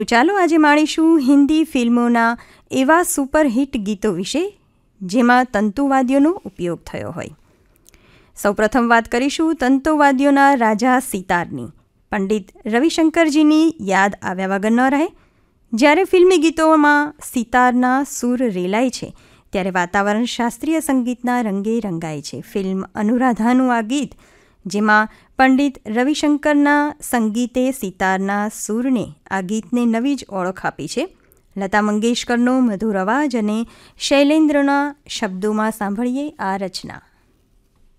તો ચાલો આજે માણીશું હિન્દી ફિલ્મોના એવા સુપરહિટ ગીતો વિશે જેમાં તંતુવાદ્યોનો ઉપયોગ થયો હોય. સૌપ્રથમ વાત કરીશું તંતુવાદ્યોના રાજા સિતારની. પંડિત રવિશંકરજીની યાદ આવ્યા વગર ન રહે. જ્યારે ફિલ્મી ગીતોમાં સિતારના સૂર રેલાય છે ત્યારે વાતાવરણ શાસ્ત્રીય સંગીતના રંગે રંગાય છે. ફિલ્મ અનુરાધાનું આ ગીત, જેમાં પંડિત રવિશંકરના સંગીતે સિતારના સૂરને આ ગીતને નવી જ ઓળખ આપી છે. લતા મંગેશકરનો મધુર અવાજ અને શૈલેન્દ્રના શબ્દોમાં સાંભળીએ આ રચના.